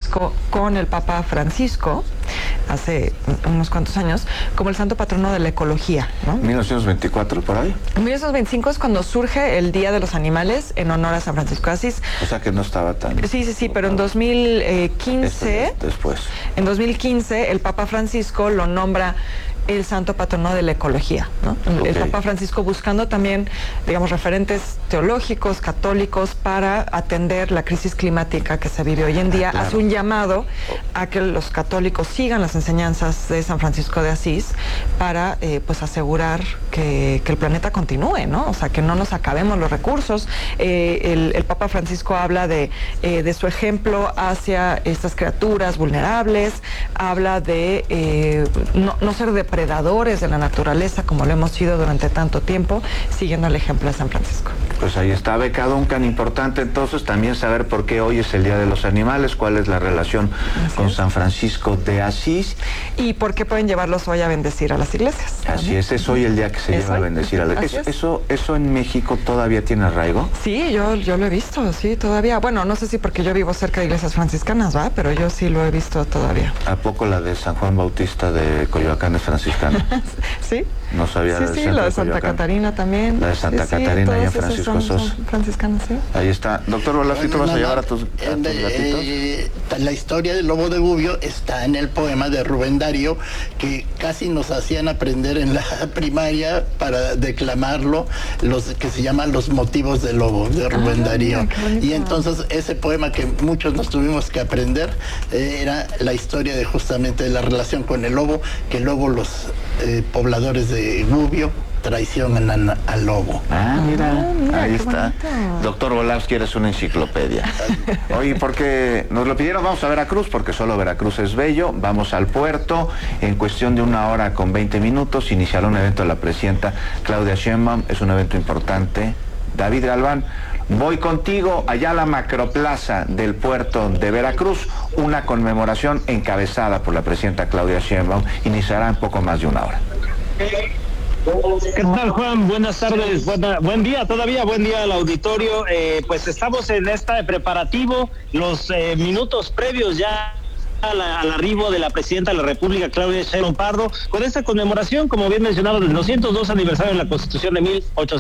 Francisco con el Papa Francisco hace unos cuantos años como el santo patrono de la ecología, ¿no? 1924, por ahí. En 1925 es cuando surge el Día de los Animales en honor a San Francisco de Asís. O sea que no estaba tan... Sí, pero en 2015... Después. En 2015 el Papa Francisco lo nombra el santo patrono de la ecología, ¿no? El Papa Francisco buscando también, digamos, referentes teológicos, católicos, para atender la crisis climática que se vive hoy en día. Hace un llamado a que los católicos sigan las enseñanzas de San Francisco de Asís para, pues, asegurar que el planeta continúe, ¿no? O sea, que no nos acabemos los recursos. El Papa Francisco habla de su ejemplo hacia estas criaturas vulnerables, habla de no ser depredadores de la naturaleza como lo hemos sido durante tanto tiempo, siguiendo el ejemplo de San Francisco. Pues ahí está, Beca Duncan. Importante entonces también saber por qué hoy es el Día de los Animales, cuál es la relación con San Francisco de Asís. Y por qué pueden llevarlos hoy a bendecir a las iglesias. Así es hoy el día que se lleva a bendecir a las iglesias. ¿Eso en México todavía tiene arraigo? Sí, yo lo he visto, sí, todavía. Bueno, no sé si porque yo vivo cerca de iglesias franciscanas, ¿va? Pero yo sí lo he visto todavía. ¿A poco la de San Juan Bautista de Coyoacán es franciscana? Sí. No sabía. Sí, la de Santa Catarina también. La de Santa Catarina y en Francisco Sos. Franciscanas, sí. Ahí está. Doctor Volafri, ¿tú vas a llevar a tus gatitos? La historia del lobo de Gubbio está en el poema de Rubén Darío, que casi nos hacían aprender en la primaria para declamarlo, los que se llaman Los motivos del lobo, de Rubén Darío. Y entonces ese poema que muchos nos tuvimos que aprender era la historia de justamente de la relación con el lobo, que luego los pobladores de Gubbio traicionan al lobo. Mira, ahí está. Doctor Volavsky, eres una enciclopedia. Oye, porque nos lo pidieron, vamos a Veracruz, porque solo Veracruz es bello. Vamos al puerto. En cuestión de 1 hora con 20 minutos iniciará un evento de la presidenta Claudia Sheinbaum. Es un evento importante. David Galván, voy contigo allá a la macroplaza del puerto de Veracruz. Una conmemoración encabezada por la presidenta Claudia Sheinbaum iniciará en poco más de 1 hora. ¿Qué tal, Juan? Buenas tardes, buen día todavía, buen día al auditorio. Pues estamos en este preparativo, los minutos previos ya al arribo de la presidenta de la República, Claudia Sheinbaum Pardo, con esta conmemoración, como bien mencionado, del 202 aniversario de la Constitución de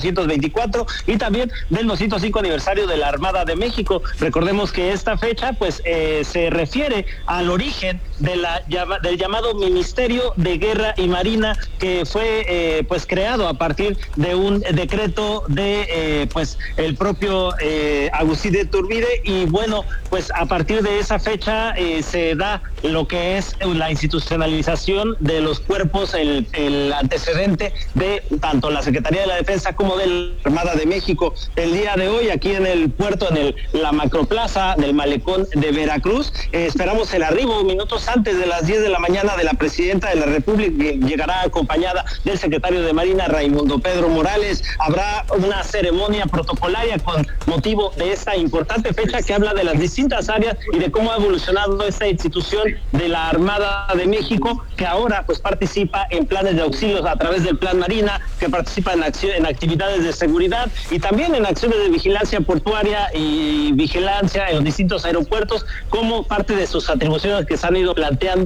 1824 y también del 205 aniversario de la Armada de México. Recordemos que esta fecha, pues, se refiere al origen del llamado Ministerio de Guerra y Marina, que fue, pues, creado a partir de un decreto de, pues, el propio Agustín de Iturbide, y bueno, pues, a partir de esa fecha se da lo que es la institucionalización de los cuerpos, el antecedente de tanto la Secretaría de la Defensa como de la Armada de México. El día de hoy, aquí en el puerto, la macroplaza del malecón de Veracruz, esperamos el arribo minutos antes de las 10 de la mañana de la presidenta de la República, que llegará acompañada del secretario de Marina, Raimundo Pedro Morales. Habrá una ceremonia protocolaria con motivo de esta importante fecha, que habla de las distintas áreas y de cómo ha evolucionado esta institución de la Armada de México, que ahora, pues, participa en planes de auxilios a través del Plan Marina, que participa en actividades de seguridad y también en acciones de vigilancia portuaria y vigilancia en los distintos aeropuertos, como parte de sus atribuciones que se han ido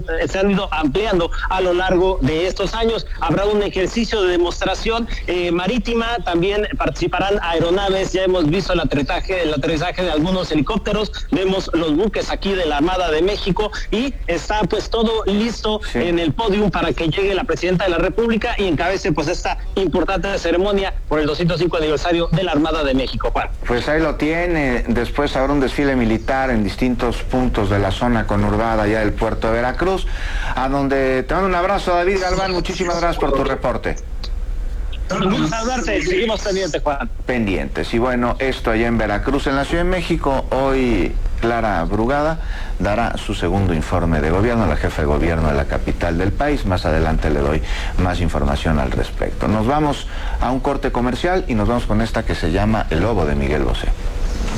ampliando a lo largo de estos años. Habrá un ejercicio de demostración marítima, también participarán aeronaves. Ya hemos visto el aterrizaje de algunos helicópteros, vemos los buques aquí de la Armada de México, y está, pues, todo listo en el podium para que llegue la presidenta de la República y encabece, pues, esta importante ceremonia por el 205 aniversario de la Armada de México, Juan. Pues ahí lo tiene. Después habrá un desfile militar en distintos puntos de la zona conurbada ya del puerto de Veracruz, a donde te mando un abrazo, David Galván. Muchísimas gracias por tu reporte. Gusto saludarte, seguimos pendientes, Juan. Pendientes. Y bueno, esto allá en Veracruz. En la Ciudad de México, hoy Clara Brugada dará su segundo informe de gobierno, la jefa de gobierno de la capital del país. Más adelante le doy más información al respecto. Nos vamos a un corte comercial y nos vamos con esta que se llama El Lobo, de Miguel Bosé.